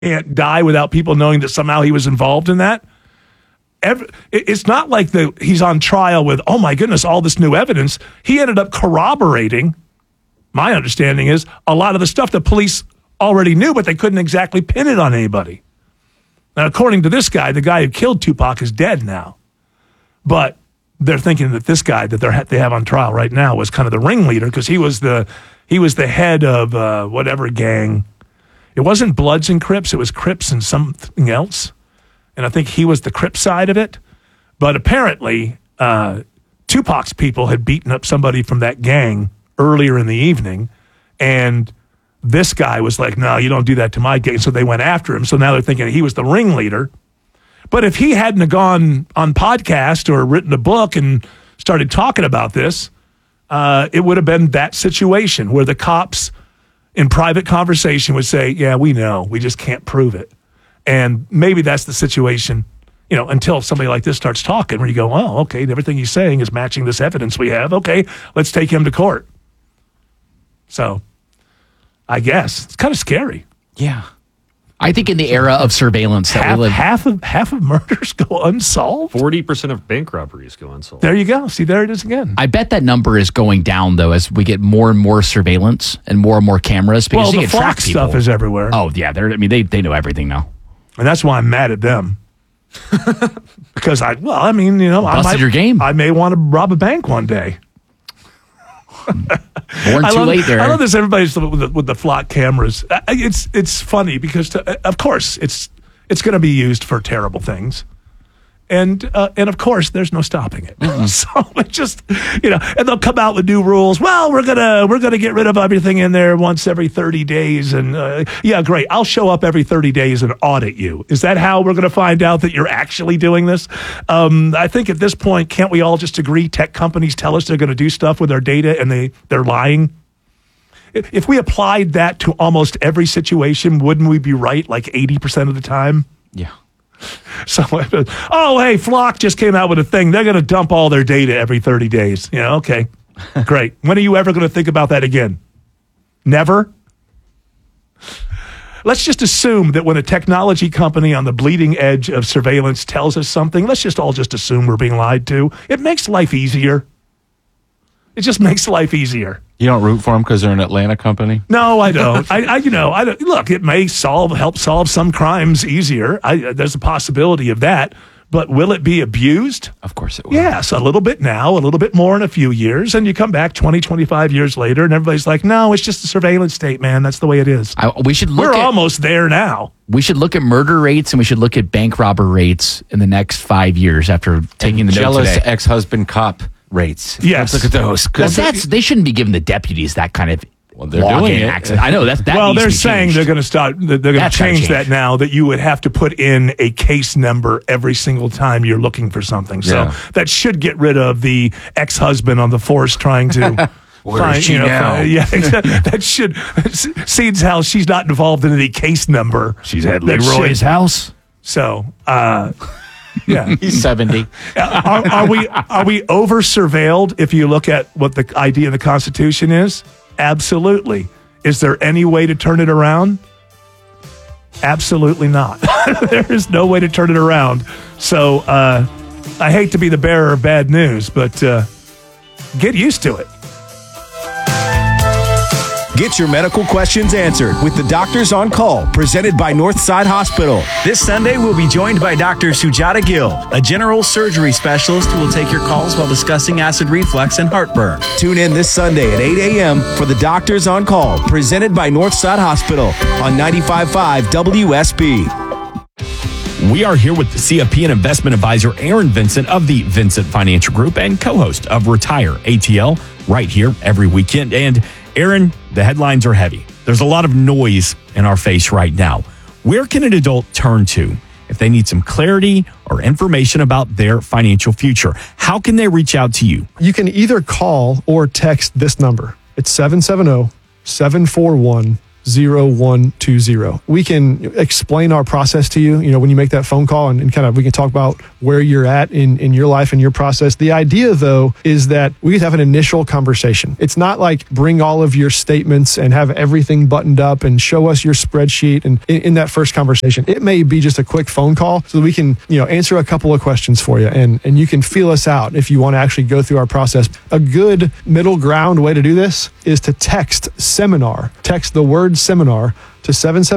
can't die without people knowing that somehow he was involved in that. It's not like he's on trial with, oh my goodness, all this new evidence. He ended up corroborating, my understanding is, a lot of the stuff the police already knew, but they couldn't exactly pin it on anybody. Now, according to this guy, the guy who killed Tupac is dead now. But they're thinking that this guy that they have on trial right now was kind of the ringleader because he was the head of whatever gang. It wasn't Bloods and Crips. It was Crips and something else. And I think he was the Crip side of it. But apparently, Tupac's people had beaten up somebody from that gang earlier in the evening. And this guy was like, no, you don't do that to my gang. So they went after him. So now they're thinking he was the ringleader. But if he hadn't have gone on podcast or written a book and started talking about this, it would have been that situation where the cops in private conversation would say, yeah, we know. We just can't prove it. And maybe that's the situation, until somebody like this starts talking where you go, oh, okay, everything he's saying is matching this evidence we have. Okay, let's take him to court. So I guess it's kind of scary. Yeah. I think in the era of surveillance that we live, half of murders go unsolved. 40% of bank robberies go unsolved. There you go. See, there it is again. I bet that number is going down though as we get more and more surveillance and more cameras. Because the Fox stuff is everywhere. Oh yeah, they know everything now, and that's why I'm mad at them. Because I busted your game. I may want to rob a bank one day. Born too late there. I love this. Everybody's with the flock cameras. It's funny because of course it's going to be used for terrible things, and of course there's no stopping it. Mm-hmm. So it just and they'll come out with new rules. Well, we're gonna get rid of everything in there once every 30 days, and yeah, great. I'll show up every 30 days and audit you. Is that how we're going to find out that you're actually doing this? I think at this point, can't we all just agree? Tech companies tell us they're going to do stuff with our data, and they're lying. If we applied that to almost every situation, wouldn't we be right like 80% of the time? Yeah. So, hey, Flock just came out with a thing. They're going to dump all their data every 30 days. Okay, great. When are you ever going to think about that again? Never? Let's just assume that when a technology company on the bleeding edge of surveillance tells us something, let's just all assume we're being lied to. It makes life easier. It just makes life easier. You don't root for them because they're an Atlanta company? No, I don't. I don't. Look, it may help solve some crimes easier. There's a possibility of that. But will it be abused? Of course it will. Yes, a little bit now, a little bit more in a few years. And you come back 20, 25 years later, and everybody's like, no, it's just a surveillance state, man. That's the way it is. We're almost there now. We should look at murder rates, and we should look at bank robber rates in the next 5 years after taking the note jealous today. Ex-husband cop rates. Yes. Let's look at those. They shouldn't be giving the deputies that kind of they're doing it. Access. I know that. Well, they're saying they're going to start. They're going to change that now. That you would have to put in a case number every single time you're looking for something. So that should get rid of the ex-husband on the force trying to. Where is she now? That should. Seeds house. She's not involved in any case number. She's at Leroy's house. So. Yeah, he's 70. Are we over surveilled? If you look at what the idea of the Constitution is, absolutely. Is there any way to turn it around? Absolutely not. There is no way to turn it around. So I hate to be the bearer of bad news, but get used to it. Get your medical questions answered with the Doctors on Call, presented by Northside Hospital. This Sunday, we'll be joined by Dr. Sujata Gill, a general surgery specialist who will take your calls while discussing acid reflux and heartburn. Tune in this Sunday at 8 a.m. for the Doctors on Call, presented by Northside Hospital on 95.5 WSB. We are here with the CFP and investment advisor Aaron Vincent of the Vincent Financial Group and co-host of Retire ATL right here every weekend. And Aaron, the headlines are heavy. There's a lot of noise in our face right now. Where can an adult turn to if they need some clarity or information about their financial future? How can they reach out to you? You can either call or text this number. It's 770-741 0120. We can explain our process to you, when you make that phone call and kind of, we can talk about where you're at in your life and your process. The idea though, is that we have an initial conversation. It's not like bring all of your statements and have everything buttoned up and show us your spreadsheet. And in that first conversation, it may be just a quick phone call so that we can, answer a couple of questions for you and you can feel us out if you want to actually go through our process. A good middle ground way to do this is to text seminar. Text the word seminar to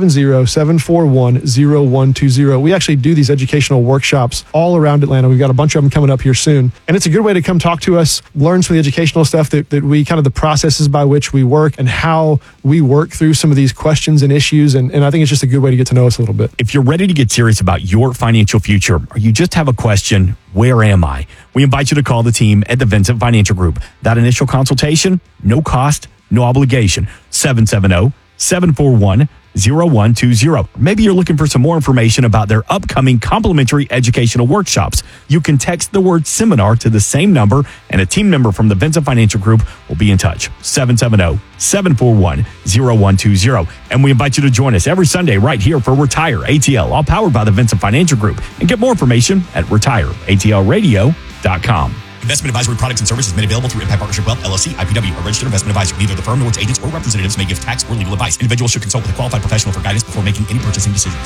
770-741-0120. We actually do these educational workshops all around Atlanta. We've got a bunch of them coming up here soon. And it's a good way to come talk to us, learn some of the educational stuff that we kind of the processes by which we work and how we work through some of these questions and issues. And I think it's just a good way to get to know us a little bit. If you're ready to get serious about your financial future or you just have a question, where am I? We invite you to call the team at the Vincent Financial Group. That initial consultation, no cost, no obligation. 770-741-0120. Maybe you're looking for some more information about their upcoming complimentary educational workshops. You can text the word seminar to the same number and a team member from the Vincent Financial Group will be in touch. 770-741-0120. And we invite you to join us every Sunday right here for Retire ATL, all powered by the Vincent Financial Group. And get more information at retireatlradio.com. Investment advisory products and services made available through Impact Partnership Wealth, LLC, IPW, a registered investment advisor. Neither the firm nor its agents or representatives may give tax or legal advice. Individuals should consult with a qualified professional for guidance before making any purchasing decisions.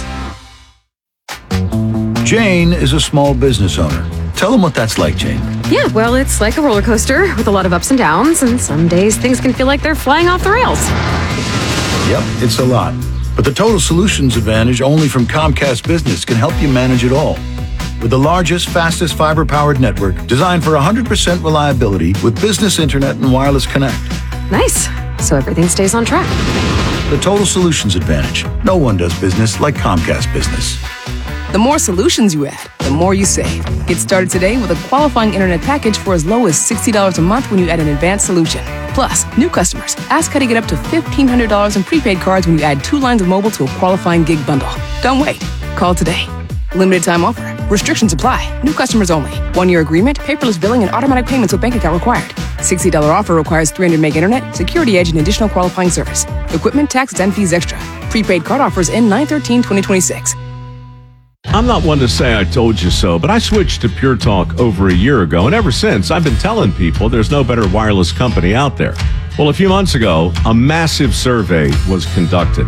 Jane is a small business owner. Tell them what that's like, Jane. Yeah, well, it's like a roller coaster with a lot of ups and downs, and some days things can feel like they're flying off the rails. Yep, it's a lot. But the Total Solutions Advantage only from Comcast Business can help you manage it all. With the largest, fastest fiber-powered network designed for 100% reliability with business internet and wireless connect. Nice. So everything stays on track. The Total Solutions Advantage. No one does business like Comcast Business. The more solutions you add, the more you save. Get started today with a qualifying internet package for as low as $60 a month when you add an advanced solution. Plus, new customers, ask how to get up to $1,500 in prepaid cards when you add 2 lines of mobile to a qualifying gig bundle. Don't wait. Call today. Limited time offer. Restrictions apply. New customers only. 1-year agreement, paperless billing, and automatic payments with bank account required. $60 offer requires 300 meg internet, security edge, and additional qualifying service. Equipment, taxes, and fees extra. Prepaid card offers end 9/13/2026. I'm not one to say I told you so, but I switched to Pure Talk over a year ago, and ever since, I've been telling people there's no better wireless company out there. Well, a few months ago, a massive survey was conducted.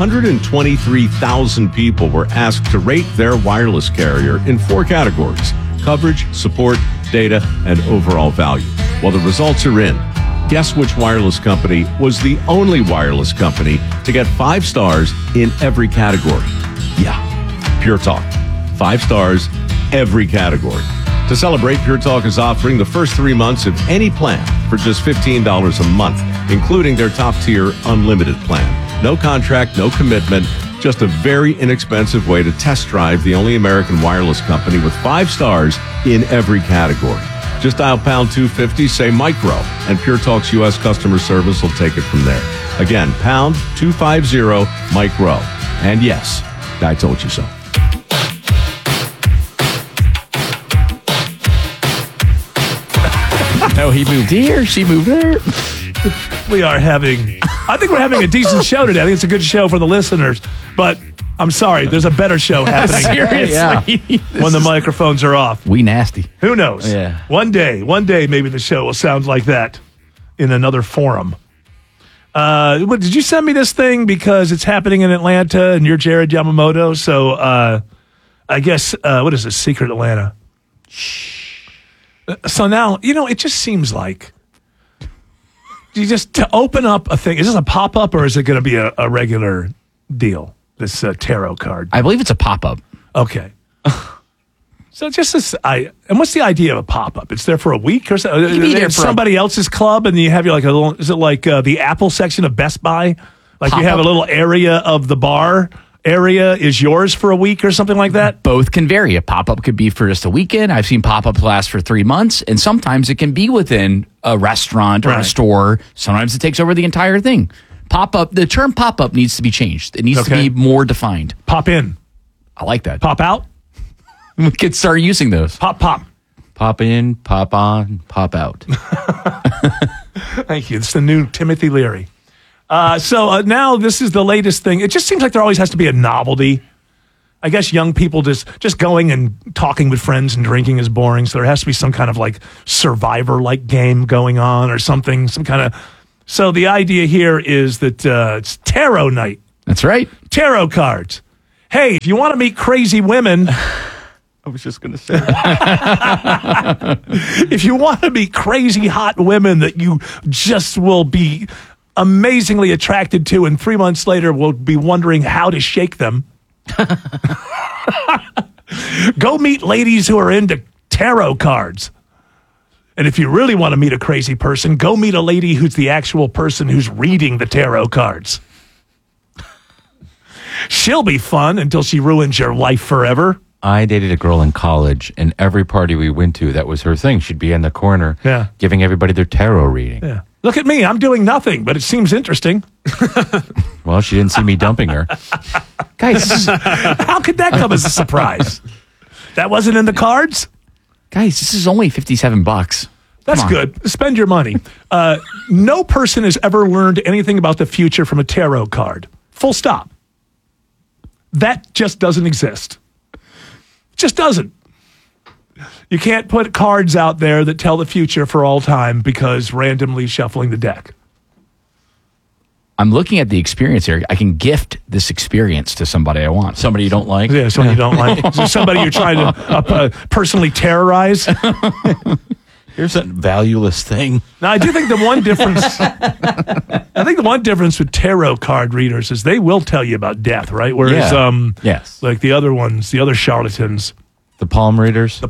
123,000 people were asked to rate their wireless carrier in 4 categories: coverage, support, data, and overall value. Well, the results are in. Guess which wireless company was the only wireless company to get 5 stars in every category? Yeah, Pure Talk. 5 stars, every category. To celebrate, Pure Talk is offering the first 3 months of any plan for just $15 a month, including their top-tier unlimited plan. No contract, no commitment, just a very inexpensive way to test drive the only American wireless company with 5 stars in every category. Just dial pound 250, say micro, and Pure Talk's U.S. customer service will take it from there. Again, pound 250 micro. And yes, I told you so. No, he moved here. She moved there. I think we're having a decent show today. I think it's a good show for the listeners. But I'm sorry, there's a better show happening. Seriously. Yeah. When the microphones are off. We nasty. Who knows? Yeah. One day, maybe the show will sound like that in another forum. Did you send me this thing because it's happening in Atlanta and you're Jared Yamamoto? So I guess, what is this, Secret Atlanta? Shh. So now, it just seems like to open up a thing. Is this a pop-up or is it going to be a regular deal, this tarot card? I believe it's a pop-up. Okay. So just this, and what's the idea of a pop-up? It's there for a week or so? It's somebody else's club and you have like a little, is it like the Apple section of Best Buy? Like you have a little area of the bar area is yours for a week or something like that? Both can vary. A pop-up could be for just a weekend. I've seen pop-ups last for 3 months, and sometimes it can be within a restaurant or a store. Sometimes it takes over the entire thing. Pop-up, the term pop-up needs to be changed. It needs to be more defined. Pop in. I like that. Pop out? We could start using those. Pop. Pop in, pop on, pop out. Thank you. It's the new Timothy Leary. So now this is the latest thing. It just seems like there always has to be a novelty. I guess young people just going and talking with friends and drinking is boring. So there has to be some kind of like Survivor-like game going on or something. So the idea here is that it's tarot night. That's right. Tarot cards. Hey, if you want to meet crazy women... I was just going to say if you want to meet crazy hot women that you just will be amazingly attracted to and 3 months later will be wondering how to shake them, go meet ladies who are into tarot cards. And if you really want to meet a crazy person, go meet a lady who's the actual person who's reading the tarot cards. She'll be fun until she ruins your life forever. I dated a girl in college, and every party we went to, that was her thing. She'd be in the corner giving everybody their tarot reading. Yeah. Look at me. I'm doing nothing, but it seems interesting. Well, she didn't see me dumping her. Guys, how could that come as a surprise? That wasn't in the cards? Guys, this is only $57. That's good. Spend your money. No person has ever learned anything about the future from a tarot card. Full stop. That just doesn't exist. Just doesn't. You can't put cards out there that tell the future for all time because randomly shuffling the deck. I'm looking at the experience here. I can gift this experience to somebody I want. Somebody you don't like? Yeah, somebody you don't like. Is there somebody you're trying to personally terrorize? Here's that valueless thing. Now, I do think the one difference with tarot card readers is they will tell you about death, right? Whereas, yes, like the other ones, the other charlatans, the palm readers,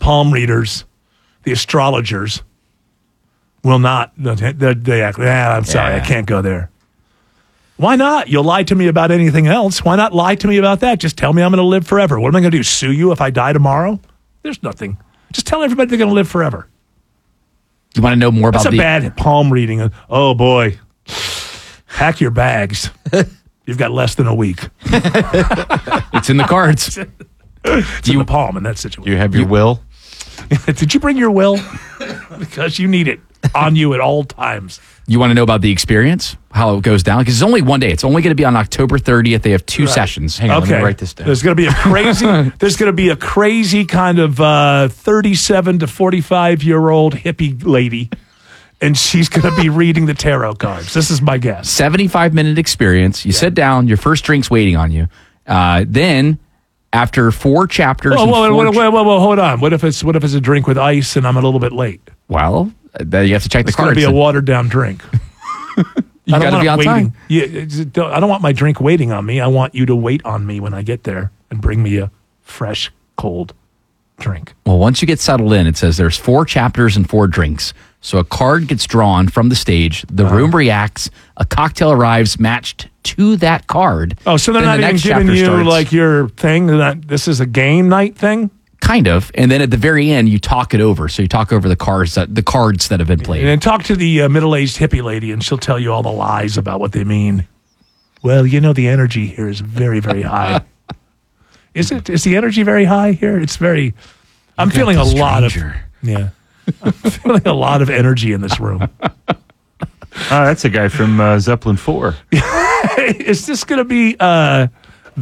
the astrologers will not. They act, I'm sorry, I can't go there. Why not? You'll lie to me about anything else. Why not lie to me about that? Just tell me I'm going to live forever. What am I going to do? Sue you if I die tomorrow? There's nothing. Just tell everybody they're going to live forever. You want to know more about That's a bad palm reading. Oh, boy. Pack your bags. You've got less than a week. It's in the cards. It's in the palm in that situation. Do you have your will? Did you bring your will? Because you need it on you at all times. You want to know about the experience? How it goes down? Because it's only one day. It's only going to be on October 30th. They have two sessions. Hang on, let me write this down. There's going to be a crazy kind of 37 to 45-year-old hippie lady, and she's going to be reading the tarot cards. This is my guess. 75-minute experience. You sit down. Your first drink's waiting on you. Then, after 4 chapters... Whoa, hold on. What if it's a drink with ice and I'm a little bit late? Well, you have to check the cards. It's going to be a watered-down drink. You got to be on time. I don't want my drink waiting on me. I want you to wait on me when I get there and bring me a fresh, cold drink. Well, once you get settled in, it says there's 4 chapters and 4 drinks. So a card gets drawn from the stage. The room reacts. A cocktail arrives matched to that card. Oh, so they're not even giving you like your thing? This is a game night thing? Kind of. And then at the very end, you talk it over. So you talk over the cards that have been played. And then talk to the middle-aged hippie lady, and she'll tell you all the lies about what they mean. Well, the energy here is very, very high. Is it? Is the energy very high here? It's very... I'm feeling a lot of... Yeah. I'm feeling a lot of energy in this room. That's a guy from Zeppelin 4. Is this going to be as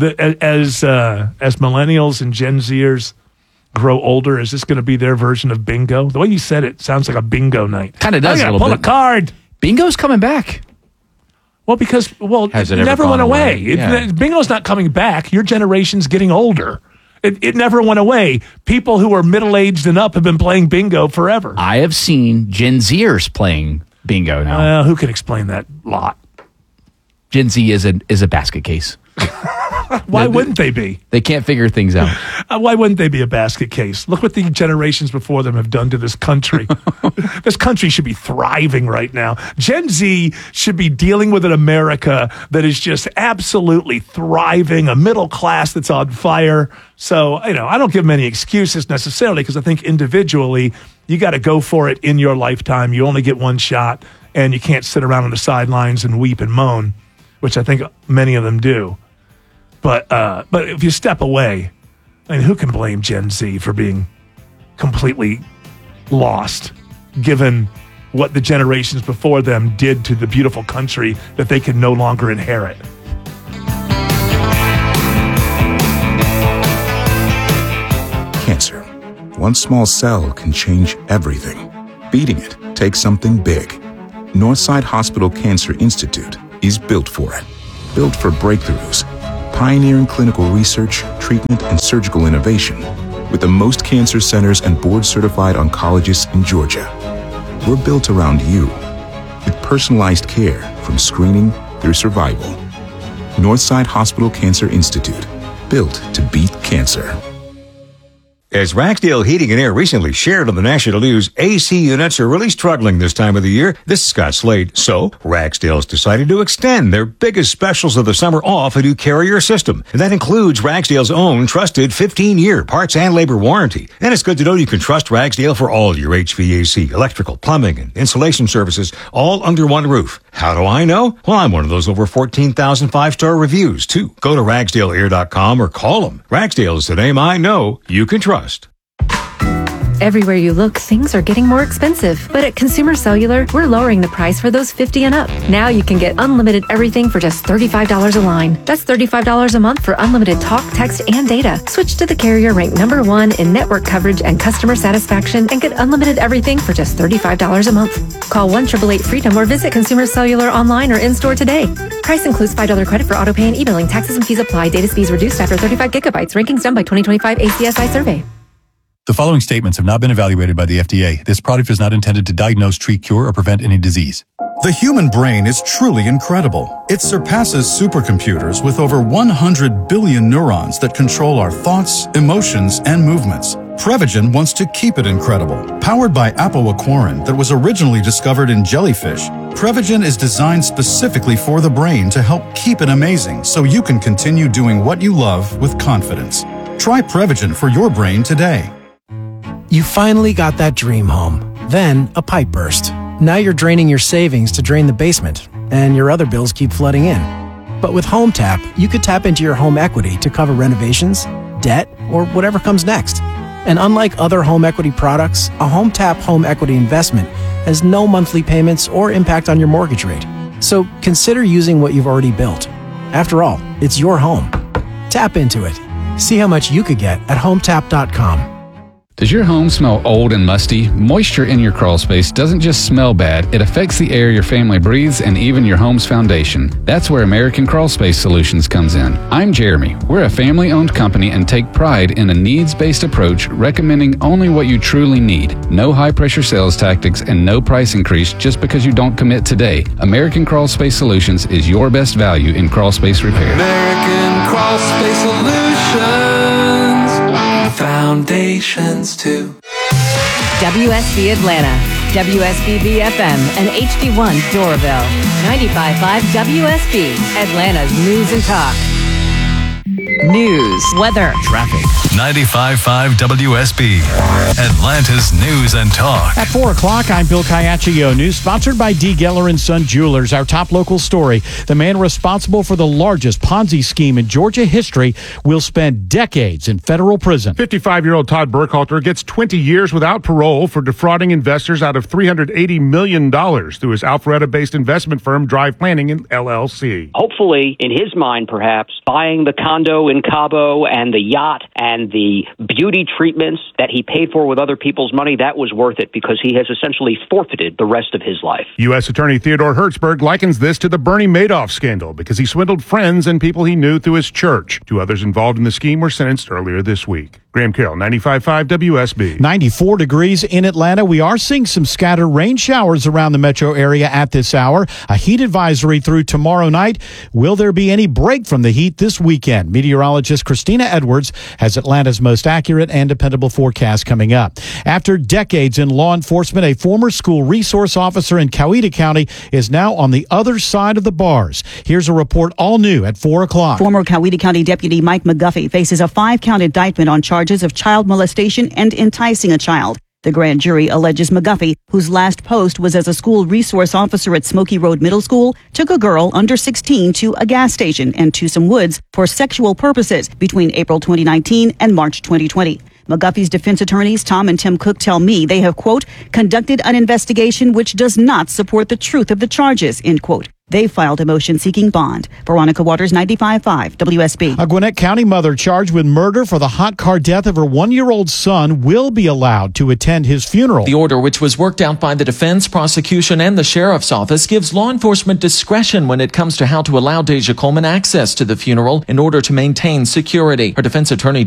millennials and Gen Zers grow older? Is this going to be their version of bingo? The way you said it sounds like a bingo night. Kind of does. Pull a card. Bingo's coming back. Well, because it never went away. Bingo's not coming back. Your generation's getting older. It never went away. People who are middle-aged and up have been playing bingo forever. I have seen Gen Zers playing bingo now. Who can explain that lot? Gen Z is a basket case. Why wouldn't they be? They can't figure things out. Why wouldn't they be a basket case? Look what the generations before them have done to this country. This country should be thriving right now. Gen Z should be dealing with an America that is just absolutely thriving, a middle class that's on fire. So, I don't give them any excuses necessarily because I think individually you got to go for it in your lifetime. You only get one shot and you can't sit around on the sidelines and weep and moan, which I think many of them do. But if you step away, who can blame Gen Z for being completely lost, given what the generations before them did to the beautiful country that they can no longer inherit. Cancer. One small cell can change everything. Beating it takes something big. Northside Hospital Cancer Institute is built for it. Built for breakthroughs, pioneering clinical research, treatment, and surgical innovation, with the most cancer centers and board-certified oncologists in Georgia. We're built around you, with personalized care from screening through survival. Northside Hospital Cancer Institute, built to beat cancer. As Ragsdale Heating and Air recently shared on the national news, AC units are really struggling this time of the year. This is Scott Slade. So, Ragsdale's decided to extend their biggest specials of the summer off a new Carrier system. And that includes Ragsdale's own trusted 15-year parts and labor warranty. And it's good to know you can trust Ragsdale for all your HVAC, electrical, plumbing, and insulation services, all under one roof. How do I know? Well, I'm one of those over 14,000 five-star reviews, too. Go to RagsdaleAir.com or call them. Ragsdale is the name I know you can trust. Everywhere you look, things are getting more expensive. But at Consumer Cellular, we're lowering the price for those 50 and up. Now you can get unlimited everything for just $35 a line. That's $35 a month for unlimited talk, text, and data. Switch to the carrier ranked #1 in network coverage and customer satisfaction and get unlimited everything for just $35 a month. Call 1-888-FREEDOM or visit Consumer Cellular online or in-store today. Price includes $5 credit for auto pay and e-billing. Taxes and fees apply. Data speeds reduced after 35 gigabytes. Rankings done by 2025 ACSI survey. The following statements have not been evaluated by the FDA. This product is not intended to diagnose, treat, cure, or prevent any disease. The human brain is truly incredible. It surpasses supercomputers with over 100 billion neurons that control our thoughts, emotions, and movements. Prevagen wants to keep it incredible. Powered by apoaquarin that was originally discovered in jellyfish, Prevagen is designed specifically for the brain to help keep it amazing so you can continue doing what you love with confidence. Try Prevagen for your brain today. You finally got that dream home. Then a pipe burst. Now you're draining your savings to drain the basement, and your other bills keep flooding in. But with HomeTap, you could tap into your home equity to cover renovations, debt, or whatever comes next. And unlike other home equity products, a HomeTap home equity investment has no monthly payments or impact on your mortgage rate. So consider using what you've already built. After all, it's your home. Tap into it. See how much you could get at HomeTap.com. Does your home smell old and musty? Moisture in your crawl space doesn't just smell bad, it affects the air your family breathes and even your home's foundation. That's where American Crawl Space Solutions comes in. I'm Jeremy. We're a family-owned company and take pride in a needs-based approach, recommending only what you truly need. No high-pressure sales tactics and no price increase just because you don't commit today. American Crawl Space Solutions is your best value in crawl space repair. American Crawl Space Solutions. Foundations too. WSB Atlanta, WSBB FM, and HD1 Doraville. 95.5 WSB, Atlanta's news and talk. News, weather, traffic. 95.5 WSB, Atlanta's news and talk. At 4 o'clock, I'm Bill Caiaccio. News sponsored by D. Geller & Son Jewelers. Our top local story. The man responsible for the largest Ponzi scheme in Georgia history will spend decades in federal prison. 55-year-old Todd Burkhalter gets 20 years without parole for defrauding investors out of $380 million through his Alpharetta-based investment firm Drive Planning LLC. Hopefully, in his mind, perhaps, buying the condo in Cabo and the yacht and the beauty treatments that he paid for with other people's money, that was worth it because he has essentially forfeited the rest of his life. U.S. Attorney Theodore Hertzberg likens this to the Bernie Madoff scandal because he swindled friends and people he knew through his church. 2 others involved in the scheme were sentenced earlier this week. Graham Carroll, 95.5 WSB. 94 degrees in Atlanta. We are seeing some scattered rain showers around the metro area at this hour. A heat advisory through tomorrow night. Will there be any break from the heat this weekend? Meteorologist Christina Edwards has Atlanta's most accurate and dependable forecast coming up. After decades in law enforcement, a former school resource officer in Coweta County is now on the other side of the bars. Here's a report all new at 4 o'clock. Former Coweta County Deputy Mike McGuffey faces a 5-count indictment on charges of child molestation and enticing a child. The grand jury alleges McGuffey, whose last post was as a school resource officer at Smoky Road Middle School, took a girl under 16 to a gas station and to some woods for sexual purposes between April 2019 and March 2020. McGuffey's defense attorneys, Tom and Tim Cook, tell me they have, quote, conducted an investigation which does not support the truth of the charges, end quote. They filed a motion seeking bond. Veronica Waters, 95.5 WSB. A Gwinnett County mother charged with murder for the hot car death of her 1-year-old son will be allowed to attend his funeral. The order, which was worked out by the defense, prosecution, and the sheriff's office, gives law enforcement discretion when it comes to how to allow Deja Coleman access to the funeral in order to maintain security. Her defense attorney